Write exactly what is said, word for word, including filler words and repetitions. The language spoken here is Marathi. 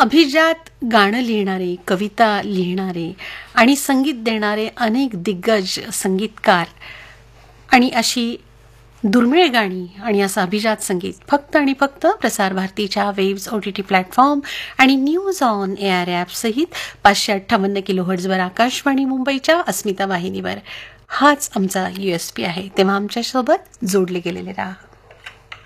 अभिजात गाणं लिहिणारे, कविता लिहिणारे आणि संगीत देणारे अनेक दिग्गज संगीतकार आणि अशी दुर्मिळ गाणी आणि असं अभिजात संगीत फक्त आणि फक्त प्रसार भारतीच्या waves O T T platform आणि news on A R app सहित पाचशे अठ्ठावन्न किलो हर्ट्झवर आकाशवाणी मुंबईच्या अस्मिता वाहिनीवर. हाच आमचा यू एस पी आहे, तेव्हा आमच्यासोबत जोडले गेलेले राहा.